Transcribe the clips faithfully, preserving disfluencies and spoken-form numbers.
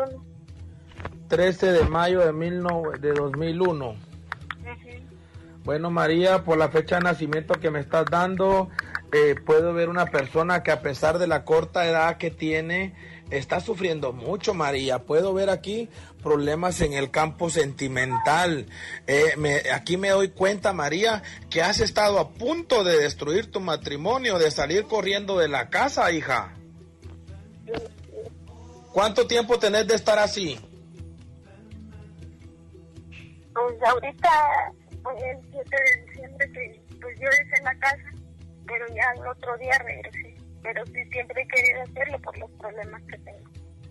uno. trece de mayo de, mil no, de dos mil uno. Uh-huh. Bueno, María, por la fecha de nacimiento que me estás dando, eh, puedo ver una persona que a pesar de la corta edad que tiene, está sufriendo mucho, María. Puedo ver aquí problemas en el campo sentimental. Eh, me, aquí me doy cuenta, María, que has estado a punto de destruir tu matrimonio, de salir corriendo de la casa, hija. ¿Cuánto tiempo tenés de estar así? Pues ahorita, pues el siete de diciembre, que pues yo dejé la casa, pero ya el otro día regresé. Pero sí, siempre he querido hacerlo por los problemas que tengo.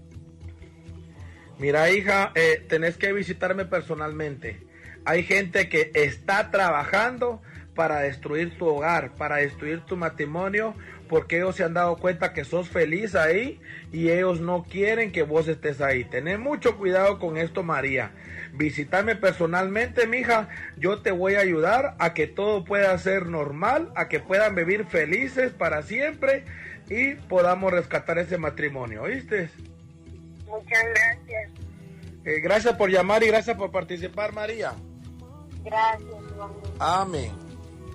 Mira, hija, eh, tenés que visitarme personalmente. Hay gente que está trabajando para destruir tu hogar, para destruir tu matrimonio, porque ellos se han dado cuenta que sos feliz ahí y ellos no quieren que vos estés ahí. Tened mucho cuidado con esto, María. Visítame personalmente, mija. Yo te voy a ayudar a que todo pueda ser normal, a que puedan vivir felices para siempre y podamos rescatar ese matrimonio, ¿oíste? Muchas gracias. Eh, gracias por llamar y gracias por participar, María. Gracias, amigo. Amén.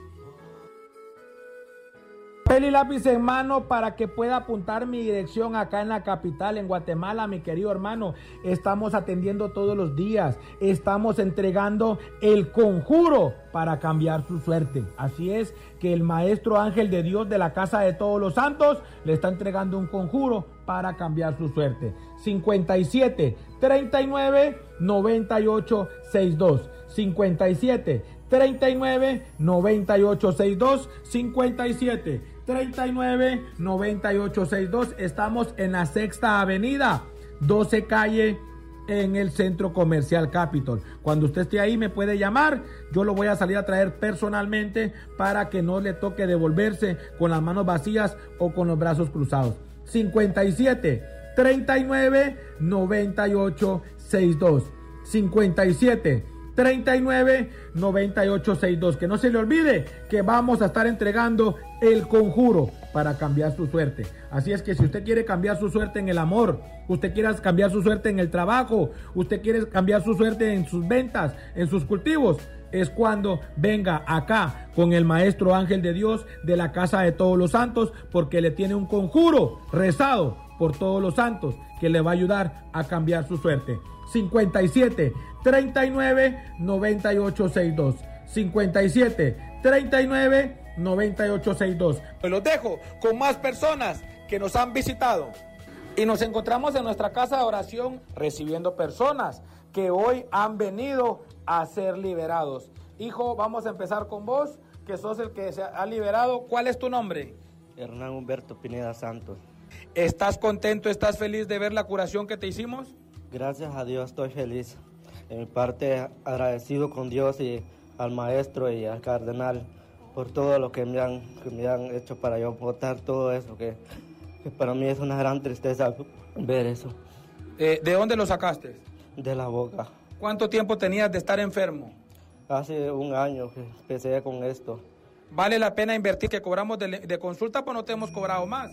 Papel y lápiz en mano para que pueda apuntar mi dirección acá en la capital, en Guatemala, mi querido hermano. Estamos atendiendo todos los días. Estamos entregando el conjuro para cambiar su suerte. Así es que el maestro ángel de Dios de la Casa de Todos los Santos le está entregando un conjuro para cambiar su suerte. cincuenta y siete, treinta y nueve, noventa y ocho, sesenta y dos. cincuenta y siete, treinta y nueve, noventa y ocho, sesenta y dos. cincuenta y siete, treinta y nueve, noventa y ocho, sesenta y dos. Estamos en la Sexta Avenida, doce calle, en el Centro Comercial Capitol. Cuando usted esté ahí me puede llamar. Yo lo voy a salir a traer personalmente para que no le toque devolverse con las manos vacías o con los brazos cruzados. cincuenta y siete, treinta y nueve, noventa y ocho, sesenta y dos. cincuenta y siete, treinta y nueve, noventa y ocho, sesenta y dos. Que no se le olvide que vamos a estar entregando el conjuro para cambiar su suerte. Así es que si usted quiere cambiar su suerte en el amor, usted quiere cambiar su suerte en el trabajo, usted quiere cambiar su suerte en sus ventas, en sus cultivos, es cuando venga acá con el maestro ángel de Dios de la Casa de Todos los Santos, porque le tiene un conjuro rezado por todos los santos que le va a ayudar a cambiar su suerte. cincuenta y siete, treinta y nueve, noventa y ocho, sesenta y dos. cincuenta y siete, treinta y nueve, noventa y ocho, sesenta y dos. Pues los dejo con más personas que nos han visitado. Y nos encontramos en nuestra casa de oración recibiendo personas que hoy han venido a ser liberados. Hijo, vamos a empezar con vos, que sos el que se ha liberado. ¿Cuál es tu nombre? Hernán Humberto Pineda Santos. ¿Estás contento, estás feliz de ver la curación que te hicimos? Gracias a Dios estoy feliz. En mi parte agradecido con Dios y al maestro y al cardenal por todo lo que me han, que me han hecho para yo votar todo eso, que, que para mí es una gran tristeza ver eso. Eh, ¿De dónde lo sacaste? De la boca. ¿Cuánto tiempo tenías de estar enfermo? Hace un año que empecé con esto. ¿Vale la pena invertir que cobramos de, de consulta, pues no te hemos cobrado más?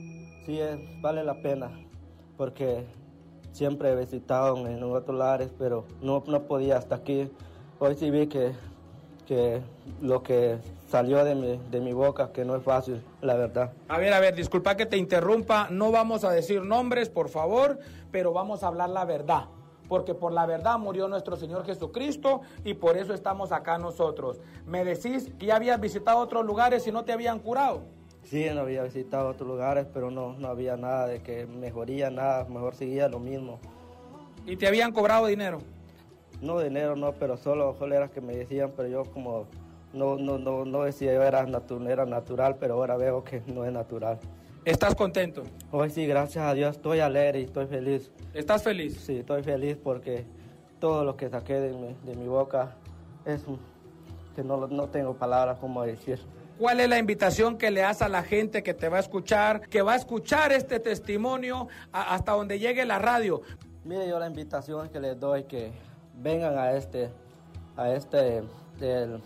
Sí, es, vale la pena, porque siempre he visitado en otros lugares, pero no, no podía hasta aquí. Hoy sí vi que, que lo que salió de mi, de mi boca, que no es fácil, la verdad. A ver, a ver, disculpa que te interrumpa, no vamos a decir nombres, por favor, pero vamos a hablar la verdad. Porque por la verdad murió nuestro Señor Jesucristo y por eso estamos acá nosotros. Me decís que ya habías visitado otros lugares y no te habían curado. Sí, no había visitado otros lugares, pero no, no había nada de que mejoría, nada, mejor seguía lo mismo. ¿Y te habían cobrado dinero? No dinero, no, pero solo joleras que me decían, pero yo como no, no, no, no decía yo era, natu era natural, pero ahora veo que no es natural. ¿Estás contento? Hoy sí, gracias a Dios, estoy alegre y estoy feliz. ¿Estás feliz? Sí, estoy feliz porque todo lo que saqué de mi, de mi boca es que no, no tengo palabras como decir. ¿Cuál es la invitación que le das a la gente que te va a escuchar, que va a escuchar este testimonio a, hasta donde llegue la radio? Mire, yo la invitación que les doy que vengan a este, a este, el,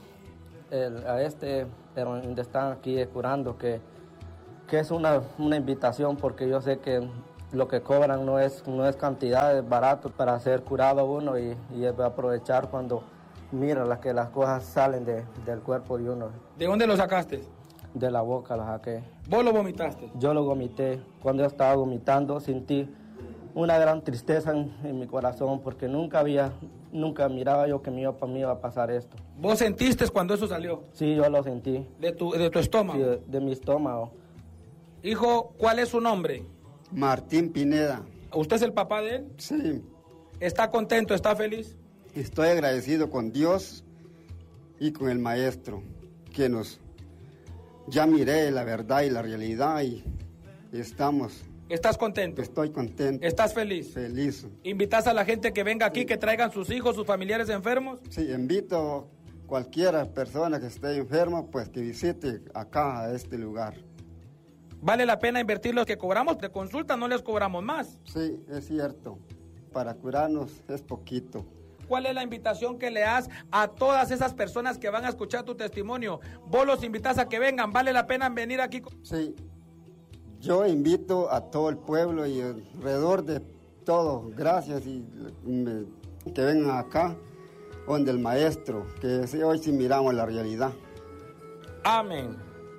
el, a este, donde están aquí curando, que, que es una, una invitación porque yo sé que lo que cobran no es, no es cantidad, es barato para ser curado uno y, y aprovechar cuando mira las que las cosas salen de, del cuerpo de uno. ¿De dónde lo sacaste? De la boca lo saqué. ¿Vos lo vomitaste? Yo lo vomité. Cuando yo estaba vomitando sentí una gran tristeza en, en mi corazón porque nunca había, nunca miraba yo que me iba, me iba a pasar esto. ¿Vos sentiste cuando eso salió? Sí, yo lo sentí. ¿De tu, de tu estómago? Sí, de, de mi estómago. Hijo, ¿cuál es su nombre? Martín Pineda. ¿Usted es el papá de él? Sí. ¿Está contento, está feliz? Estoy agradecido con Dios y con el maestro, que nos... Ya miré la verdad y la realidad y estamos... ¿Estás contento? Estoy contento. ¿Estás feliz? Feliz. ¿Invitas a la gente que venga aquí, sí, que traigan sus hijos, sus familiares enfermos? Sí, invito a cualquier persona que esté enferma, pues que visite acá, a este lugar. ¿Vale la pena invertir los que cobramos? De consulta no les cobramos más. Sí, es cierto. Para curarnos es poquito. ¿Cuál es la invitación que le das a todas esas personas que van a escuchar tu testimonio? Vos los invitas a que vengan, ¿vale la pena venir aquí? Sí, yo invito a todo el pueblo y alrededor de todo, gracias, y me, que vengan acá, donde el maestro, que hoy sí miramos la realidad. Amén.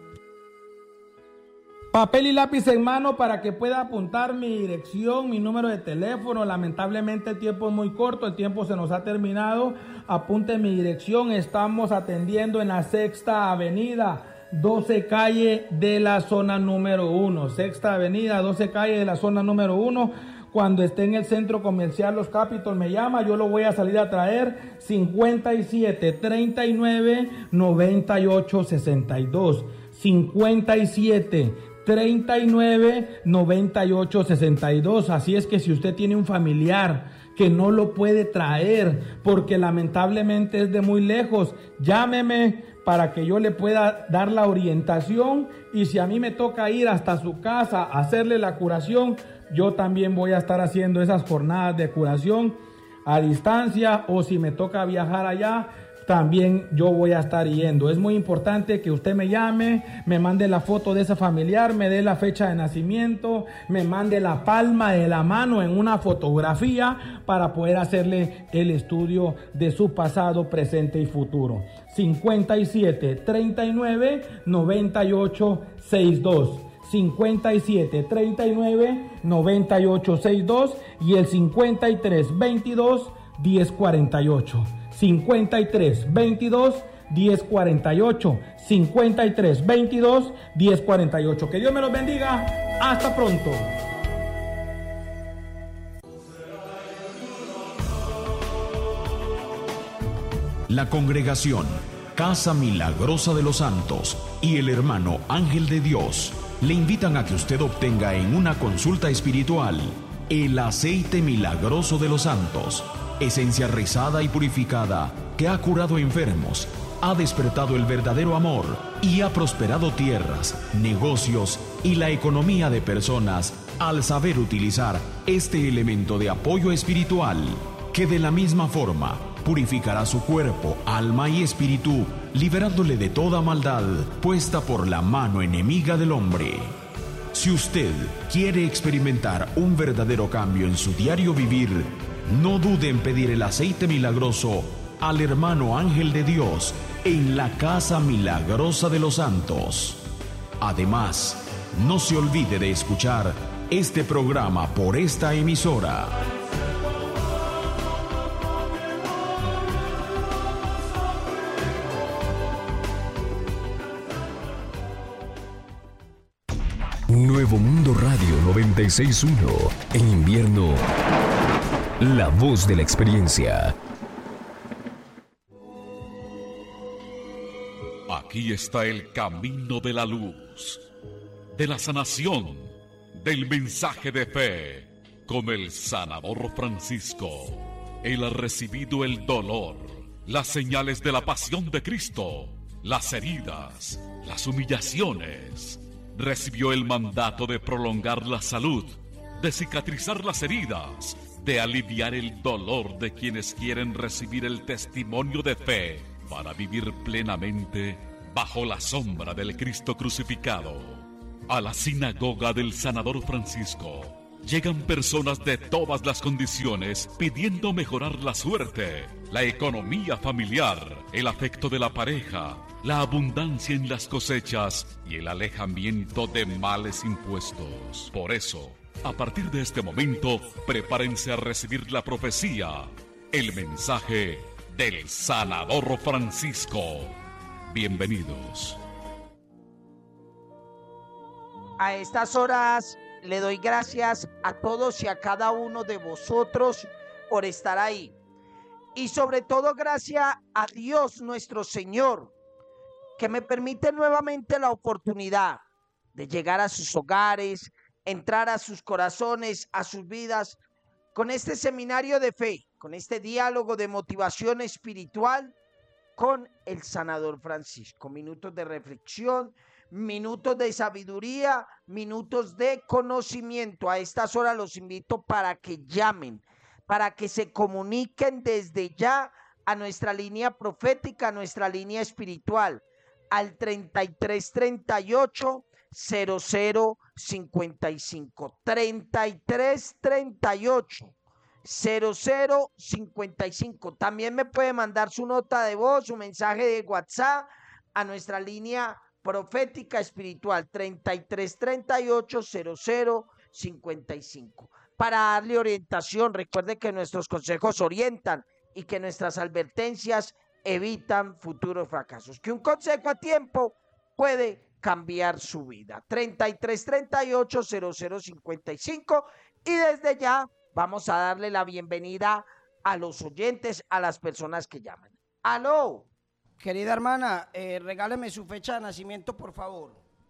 Papel y lápiz en mano para que pueda apuntar mi dirección, mi número de teléfono. Lamentablemente el tiempo es muy corto, el tiempo se nos ha terminado. Apunte mi dirección, estamos atendiendo en la Sexta Avenida, doce calle de la zona número uno. Sexta Avenida, doce calle de la zona número uno. Cuando esté en el centro comercial Los Capitol me llama, yo lo voy a salir a traer. Cincuenta y siete, treinta y nueve, noventa y ocho, sesenta y dos. cincuenta y siete, treinta y nueve, noventa y ocho, sesenta y dos. Así es que si usted tiene un familiar que no lo puede traer porque lamentablemente es de muy lejos, llámeme para que yo le pueda dar la orientación, y si a mí me toca ir hasta su casa a hacerle la curación, yo también voy a estar haciendo esas jornadas de curación a distancia, o si me toca viajar allá, también yo voy a estar yendo. Es muy importante que usted me llame, me mande la foto de ese familiar, me dé la fecha de nacimiento, me mande la palma de la mano en una fotografía para poder hacerle el estudio de su pasado, presente y futuro. cincuenta y siete, treinta y nueve, noventa y ocho, sesenta y dos. cincuenta y siete, treinta y nueve, noventa y ocho, sesenta y dos y el cincuenta y tres, veintidós, diez cuarenta y ocho. cincuenta y tres, veintidós, diez cuarenta y ocho. cincuenta y tres, veintidós, diez cuarenta y ocho. Que Dios me los bendiga. Hasta pronto. La congregación Casa Milagrosa de los Santos y el hermano Ángel de Dios le invitan a que usted obtenga en una consulta espiritual el aceite milagroso de los santos, esencia rezada y purificada que ha curado enfermos, ha despertado el verdadero amor y ha prosperado tierras, negocios y la economía de personas al saber utilizar este elemento de apoyo espiritual, que de la misma forma purificará su cuerpo, alma y espíritu, liberándole de toda maldad puesta por la mano enemiga del hombre. Si usted quiere experimentar un verdadero cambio en su diario vivir, no dude en pedir el aceite milagroso al hermano Ángel de Dios en la Casa Milagrosa de los Santos. Además, no se olvide de escuchar este programa por esta emisora. Nuevo Mundo Radio noventa y seis punto uno. En invierno, la voz de la experiencia. Aquí está el camino de la luz, de la sanación, del mensaje de fe, con el sanador Francisco. Él ha recibido el dolor, las señales de la pasión de Cristo, las heridas, las humillaciones. Recibió el mandato de prolongar la salud, de cicatrizar las heridas, de aliviar el dolor de quienes quieren recibir el testimonio de fe para vivir plenamente bajo la sombra del Cristo crucificado. A la sinagoga del sanador Francisco Llegan personas de todas las condiciones pidiendo mejorar la suerte, la economía familiar, el afecto de la pareja, la abundancia en las cosechas y el alejamiento de males impuestos. Por eso, a partir de este momento, prepárense a recibir la profecía, el mensaje del Sanador Francisco. Bienvenidos. A estas horas le doy gracias a todos y a cada uno de vosotros por estar ahí. Y sobre todo gracias a Dios nuestro Señor, que me permite nuevamente la oportunidad de llegar a sus hogares, entrar a sus corazones, a sus vidas, con este seminario de fe, con este diálogo de motivación espiritual con el Sanador Francisco. Minutos de reflexión, minutos de sabiduría, minutos de conocimiento. A estas horas los invito para que llamen, para que se comuniquen desde ya a nuestra línea profética, a nuestra línea espiritual, al treinta y tres treinta y ocho cero cero cincuenta y cinco, treinta y tres treinta y ocho cero cero cincuenta y cinco. También me puede mandar su nota de voz, su mensaje de WhatsApp a nuestra línea profética espiritual treinta y tres treinta y ocho cero cero cincuenta y cinco. Para darle orientación, recuerde que nuestros consejos orientan y que nuestras advertencias evitan futuros fracasos. Que un consejo a tiempo puede cambiar su vida. treinta y tres treinta y ocho cero cero cincuenta y cinco. Y desde ya vamos a darle la bienvenida a los oyentes, a las personas que llaman. ¡Aló! Querida hermana, eh, regáleme su fecha de nacimiento, por favor.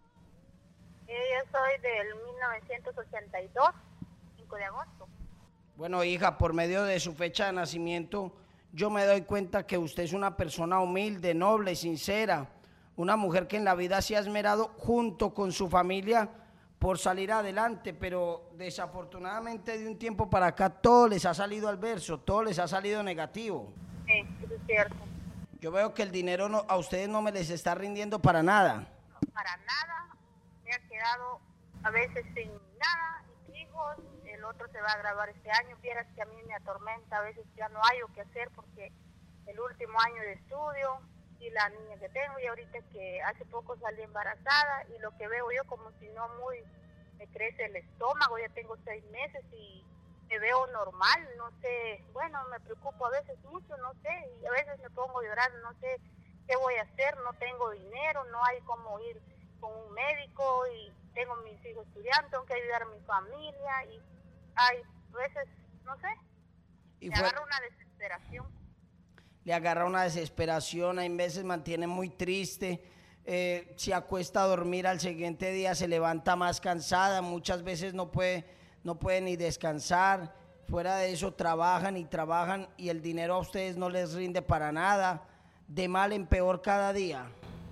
Eh, yo soy del mil novecientos ochenta y dos, cinco de agosto. Bueno, hija, por medio de su fecha de nacimiento, yo me doy cuenta que usted es una persona humilde, noble, sincera, una mujer que en la vida se ha esmerado junto con su familia por salir adelante, pero desafortunadamente de un tiempo para acá todo les ha salido adverso, todo les ha salido negativo. Sí, eso es cierto. Yo veo que el dinero no, a ustedes no me les está rindiendo para nada. Para nada, me ha quedado a veces sin nada, mis hijos, el otro se va a graduar este año, vieras que a mí me atormenta, a veces ya no hay lo que hacer porque el último año de estudio y la niña que tengo y ahorita que hace poco salí embarazada y lo que veo yo como si no muy, me crece el estómago, ya tengo seis meses y me veo normal, no sé, bueno, me preocupo a veces mucho, no sé, y a veces me pongo a llorar, no sé qué voy a hacer, no tengo dinero, no hay cómo ir con un médico y tengo mis hijos estudiando, tengo que ayudar a mi familia y hay veces, no sé, y me fue... agarra una desesperación. Le agarra una desesperación, hay veces mantiene muy triste, eh, se acuesta a dormir, al siguiente día se levanta más cansada, muchas veces no puede, no puede ni descansar, fuera de eso trabajan y trabajan y el dinero a ustedes no les rinde para nada, de mal en peor cada día.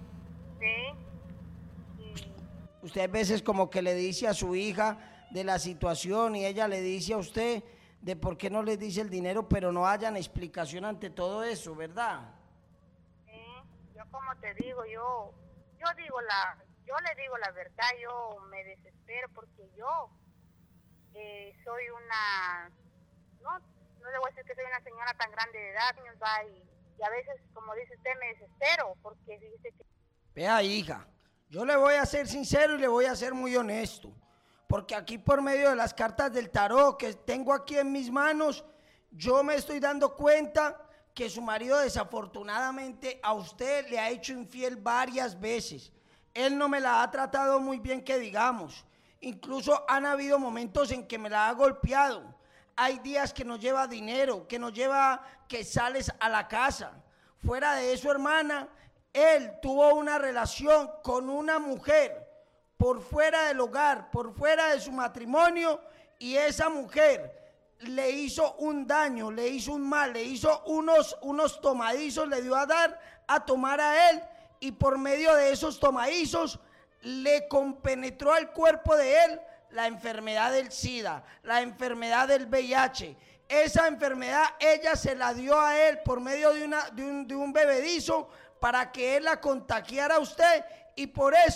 Sí. sí. Usted a veces como que le dice a su hija de la situación y ella le dice a usted de por qué no les dice el dinero, pero no hayan explicación ante todo eso, ¿verdad? Sí, yo como te digo, yo, yo digo la, yo le digo la verdad, yo me desespero porque yo eh, soy una, no, no le voy a decir que soy una señora tan grande de edad, va, y, y a veces, como dice usted, me desespero porque dice que... Vea, hija, yo le voy a ser sincero y le voy a ser muy honesto. Porque aquí por medio de las cartas del tarot que tengo aquí en mis manos, yo me estoy dando cuenta que su marido desafortunadamente a usted le ha hecho infiel varias veces. Él no me la ha tratado muy bien que digamos. Incluso han habido momentos en que me la ha golpeado. Hay días que nos lleva dinero, que nos lleva que sales a la casa. Fuera de eso, hermana, él tuvo una relación con una mujer por fuera del hogar, por fuera de su matrimonio, y esa mujer le hizo un daño, le hizo un mal, le hizo unos, unos tomadizos, le dio a dar a tomar a él, y por medio de esos tomadizos le compenetró al cuerpo de él la enfermedad del SIDA, la enfermedad del V I H. Esa enfermedad ella se la dio a él por medio de, una, de, un, de un bebedizo para que él la contagiara a usted, y por eso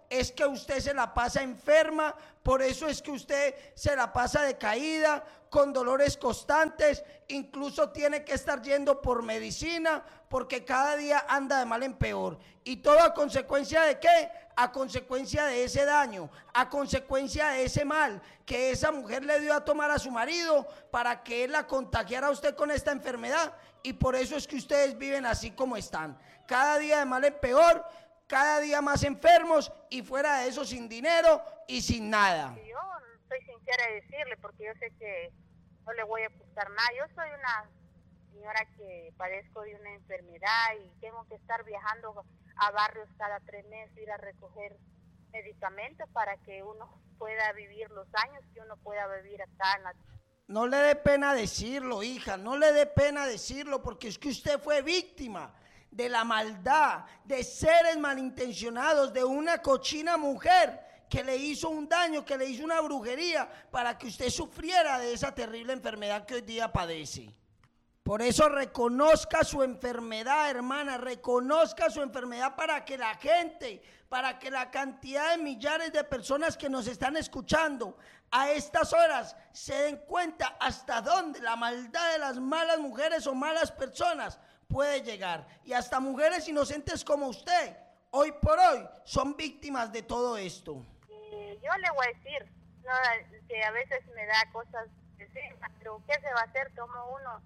es que usted se la pasa enferma, por eso es que usted se la pasa decaída, con dolores constantes, incluso tiene que estar yendo por medicina, porque cada día anda de mal en peor. ¿Y todo a consecuencia de qué? A consecuencia de ese daño, a consecuencia de ese mal que esa mujer le dio a tomar a su marido para que él la contagiara a usted con esta enfermedad. Y por eso es que ustedes viven así como están, cada día de mal en peor, cada día más enfermos y fuera de eso sin dinero y sin nada. Yo soy sincera de decirle, porque yo sé que no le voy a ocultar nada. Yo soy una señora que padezco de una enfermedad y tengo que estar viajando a barrios cada tres meses, ir a recoger medicamentos para que uno pueda vivir los años que uno pueda vivir acá en la... No le dé pena decirlo, hija, no le dé pena decirlo, porque es que usted fue víctima de la maldad, de seres malintencionados, de una cochina mujer que le hizo un daño, que le hizo una brujería para que usted sufriera de esa terrible enfermedad que hoy día padece. Por eso reconozca su enfermedad, hermana, reconozca su enfermedad para que la gente, para que la cantidad de millares de personas que nos están escuchando a estas horas se den cuenta hasta dónde la maldad de las malas mujeres o malas personas puede llegar. Y hasta mujeres inocentes como usted, hoy por hoy, son víctimas de todo esto. Y yo le voy a decir, no, que a veces me da cosas decir, pero ¿qué se va a hacer? Como uno,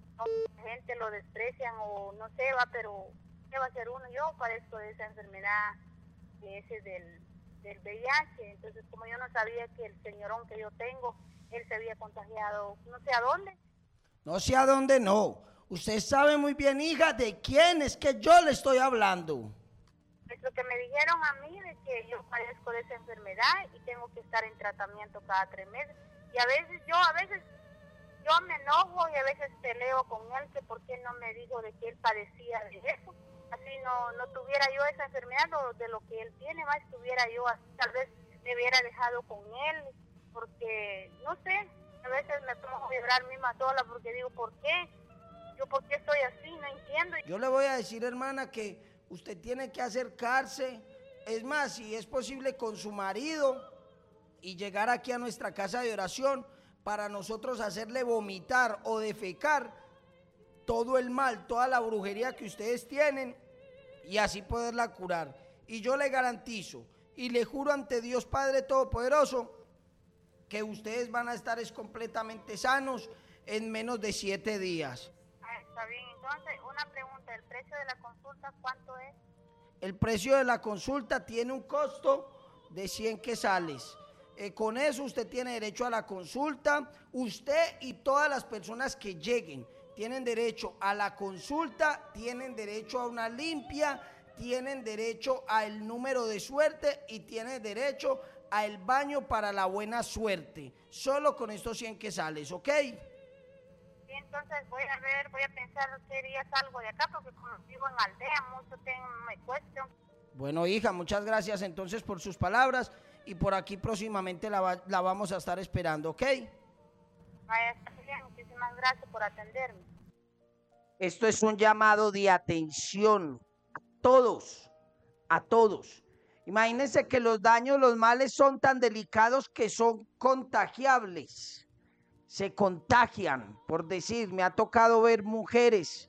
la gente lo desprecian o no sé, va, pero ¿qué va a hacer uno? Yo padezco de esa enfermedad, de ese del, del V I H, entonces como yo no sabía que el señorón que yo tengo, él se había contagiado, no sé a dónde. No sé a dónde no. Usted sabe muy bien, hija, de quién es que yo le estoy hablando. Es lo que me dijeron a mí, de que yo padezco de esa enfermedad y tengo que estar en tratamiento cada tres meses. Y a veces yo, a veces yo me enojo y a veces peleo con él, que por qué no me dijo de que él padecía de eso. Así no, no tuviera yo esa enfermedad lo, de lo que él tiene, más tuviera yo, así, tal vez me hubiera dejado con él, porque no sé, a veces me pongo a llorar misma sola porque digo, ¿por qué? Yo, ¿por qué estoy así? No entiendo. Yo le voy a decir, hermana, que usted tiene que acercarse, es más, si es posible, con su marido y llegar aquí a nuestra casa de oración para nosotros hacerle vomitar o defecar todo el mal, toda la brujería que ustedes tienen y así poderla curar. Y yo le garantizo y le juro ante Dios Padre Todopoderoso que ustedes van a estar es completamente sanos en menos de siete días. Ah, está bien, entonces una pregunta, ¿el precio de la consulta cuánto es? El precio de la consulta tiene un costo de cien quetzales. Eh, con eso usted tiene derecho a la consulta, usted y todas las personas que lleguen tienen derecho a la consulta, tienen derecho a una limpia, tienen derecho al número de suerte y tienen derecho al baño para la buena suerte, solo con estos cien quetzales, ¿ok? Sí, entonces voy a ver, voy a pensar qué día salgo de acá, porque como vivo en aldea, mucho tengo, me cuesta. Bueno, hija, muchas gracias entonces por sus palabras y por aquí próximamente la, va, la vamos a estar esperando, ¿ok? Vaya, está bien, muchísimas gracias por atenderme. Esto es un llamado de atención a todos, a todos. Imagínense que los daños, los males son tan delicados que son contagiables. Se contagian, por decir, me ha tocado ver mujeres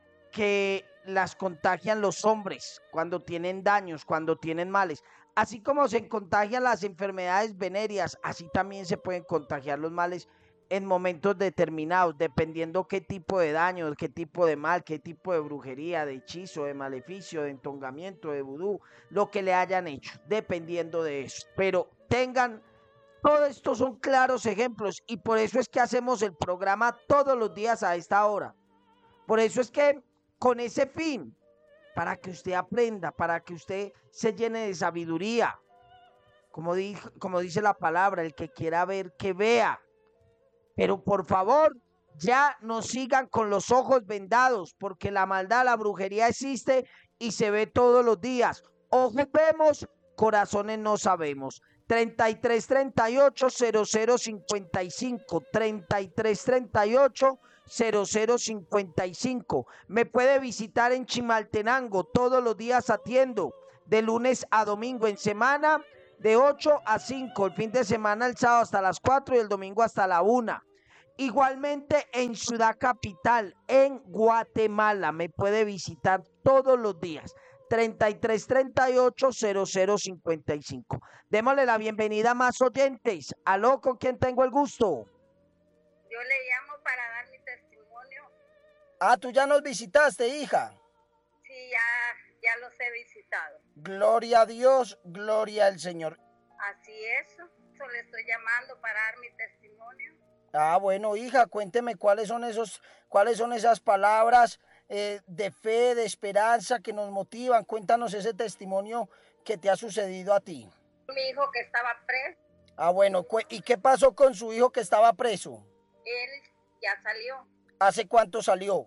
que las contagian los hombres cuando tienen daños, cuando tienen males. Así como se contagian las enfermedades venéreas, así también se pueden contagiar los males en momentos determinados, dependiendo qué tipo de daño, qué tipo de mal, qué tipo de brujería, de hechizo, de maleficio, de entongamiento, de vudú, lo que le hayan hecho, dependiendo de eso. Pero tengan, todo esto son claros ejemplos y por eso es que hacemos el programa todos los días a esta hora. Por eso es que con ese fin, para que usted aprenda, para que usted se llene de sabiduría, como, di, como dice la palabra, el que quiera ver, que vea. Pero por favor, ya no sigan con los ojos vendados, porque la maldad, la brujería existe y se ve todos los días. Ojos vemos, corazones no sabemos. treinta y tres treinta y ocho cero cero cincuenta y cinco, treinta y tres treinta y ocho cero cero cincuenta y cinco. Me puede visitar en Chimaltenango, todos los días atiendo de lunes a domingo, en semana de ocho a cinco, el fin de semana el sábado hasta las cuatro y el domingo hasta la una. Igualmente en Ciudad Capital, en Guatemala, me puede visitar todos los días. treinta y tres treinta y ocho cero cero cincuenta y cinco. Démosle la bienvenida a más oyentes. Aló, ¿con quién tengo el gusto? Yo le llamo para dar mi testimonio. Ah, tú ya nos visitaste, hija. Sí, ya, ya los he visitado. Gloria a Dios, gloria al Señor. Así es, eso le estoy llamando para dar mi testimonio. Ah, bueno, hija, cuénteme cuáles son esos, cuáles son esas palabras eh, de fe, de esperanza que nos motivan. Cuéntanos ese testimonio que te ha sucedido a ti. Mi hijo que estaba preso. Ah, bueno, ¿y qué pasó con su hijo que estaba preso? Él ya salió. ¿Hace cuánto salió?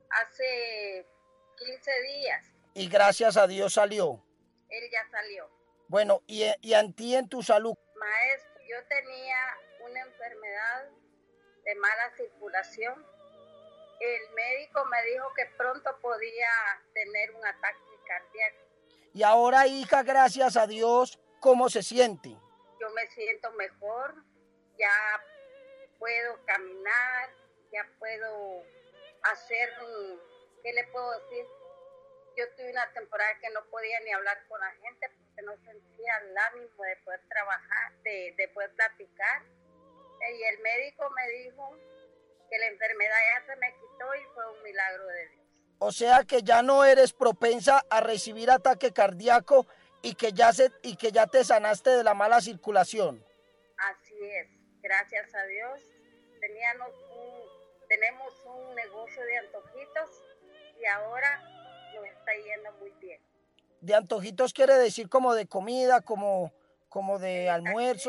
Hace quince días. Y gracias a Dios salió. Él ya salió. Bueno, y, y en ti, en tu salud. Maestro, yo tenía una enfermedad de mala circulación. El médico me dijo que pronto podía tener un ataque cardíaco. Y ahora, hija, gracias a Dios, ¿cómo se siente? Yo me siento mejor, ya puedo caminar, ya puedo hacer, ¿qué le puedo decir? Yo tuve una temporada que no podía ni hablar con la gente porque no sentía el ánimo de poder trabajar, de, de poder platicar. Y el médico me dijo que la enfermedad ya se me quitó y fue un milagro de Dios. O sea que ya no eres propensa a recibir ataque cardíaco y que ya se y que ya te sanaste de la mala circulación. Así es, gracias a Dios. Teníamos un, tenemos un negocio de antojitos y ahora nos está yendo muy bien. De antojitos quiere decir como de comida, como, como de almuerzo.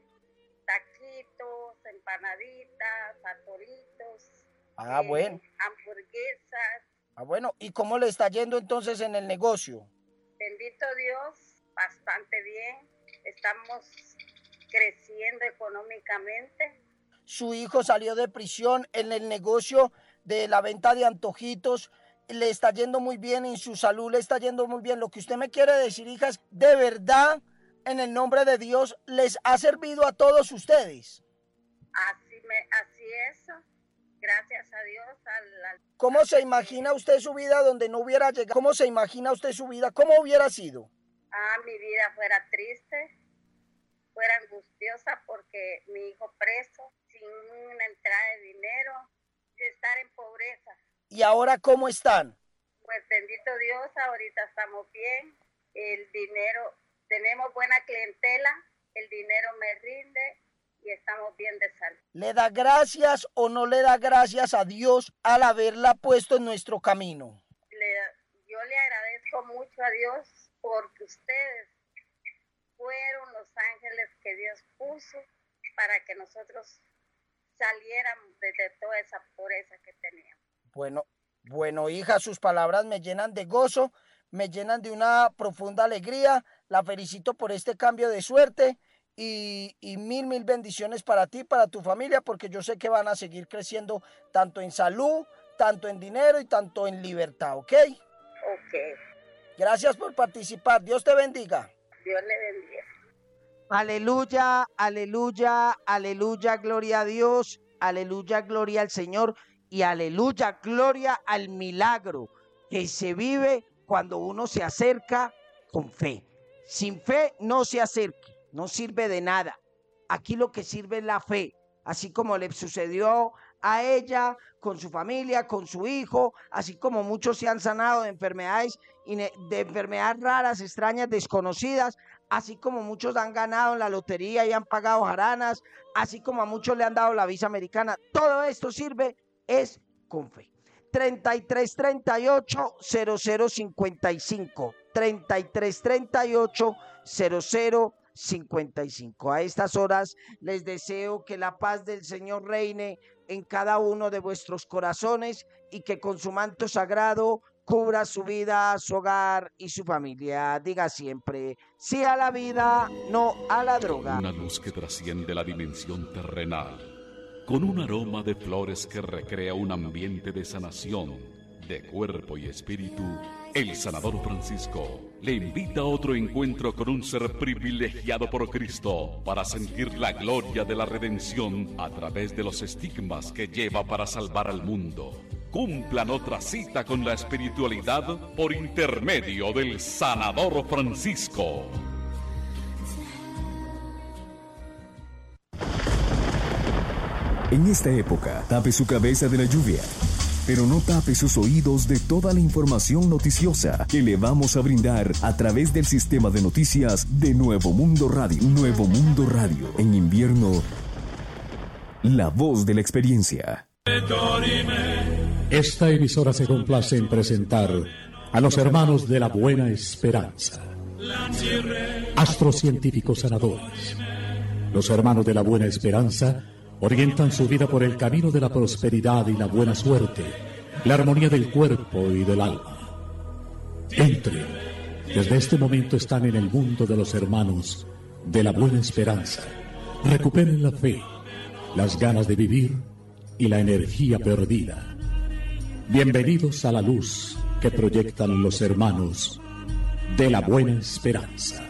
Taquitos, empanaditas, atoritos, ah, eh, bueno. hamburguesas. Ah, bueno, ¿y cómo le está yendo entonces en el negocio? Bendito Dios, bastante bien. Estamos creciendo económicamente. Su hijo salió de prisión en el negocio de la venta de antojitos. Le está yendo muy bien, en su salud le está yendo muy bien. Lo que usted me quiere decir, hija, es de verdad, en el nombre de Dios, les ha servido a todos ustedes. Así, me, así es. Gracias a Dios. Al, al... ¿Cómo se imagina usted su vida donde no hubiera llegado? ¿Cómo se imagina usted su vida? ¿Cómo hubiera sido? Ah, mi vida fuera triste, fuera angustiosa porque mi hijo preso, sin una entrada de dinero, de estar en pobreza. ¿Y ahora cómo están? Pues bendito Dios, ahorita estamos bien. El dinero, tenemos buena clientela, el dinero me rinde y estamos bien de salud. ¿Le da gracias o no le da gracias a Dios al haberla puesto en nuestro camino? Le, yo le agradezco mucho a Dios porque ustedes fueron los ángeles que Dios puso para que nosotros saliéramos de, de toda esa pobreza que teníamos. Bueno, bueno, hija, sus palabras me llenan de gozo, me llenan de una profunda alegría. La felicito por este cambio de suerte. Y, y mil, mil bendiciones para ti, para tu familia, porque yo sé que van a seguir creciendo tanto en salud, tanto en dinero y tanto en libertad, ¿ok? Ok. Gracias por participar. Dios te bendiga. Dios le bendiga. Aleluya, aleluya, aleluya, gloria a Dios, aleluya, gloria al Señor y aleluya, gloria al milagro que se vive cuando uno se acerca con fe. Sin fe no se acerque. No sirve de nada. Aquí lo que sirve es la fe, así como le sucedió a ella, con su familia, con su hijo, así como muchos se han sanado de enfermedades, de enfermedades raras, extrañas, desconocidas, así como muchos han ganado en la lotería y han pagado jaranas, así como a muchos le han dado la visa americana. Todo esto sirve es con fe. treinta y tres treinta y ocho cero cero cincuenta y cinco, treinta y tres treinta y ocho cero cero cincuenta y cinco. A estas horas les deseo que la paz del Señor reine en cada uno de vuestros corazones y que con su manto sagrado cubra su vida, su hogar y su familia. Diga siempre sí a la vida, no a la droga. Una luz que trasciende la dimensión terrenal, con un aroma de flores que recrea un ambiente de sanación de cuerpo y espíritu, El sanador Francisco le invita a otro encuentro con un ser privilegiado por Cristo para sentir la gloria de la redención a través de los estigmas que lleva para salvar al mundo. Cumplan otra cita con la espiritualidad por intermedio del sanador Francisco. En esta época, tape su cabeza de la lluvia, pero no tape sus oídos de toda la información noticiosa que le vamos a brindar a través del sistema de noticias de Nuevo Mundo Radio. Nuevo Mundo Radio, en invierno, la voz de la experiencia. Esta emisora se complace en presentar a los hermanos de la Buena Esperanza, astrocientíficos sanadores. Los hermanos de la Buena Esperanza orientan su vida por el camino de la prosperidad y la buena suerte, la armonía del cuerpo y del alma. Entren. Desde este momento están en el mundo de los hermanos de la Buena Esperanza. Recuperen la fe, las ganas de vivir y la energía perdida. Bienvenidos a la luz que proyectan los hermanos de la Buena Esperanza.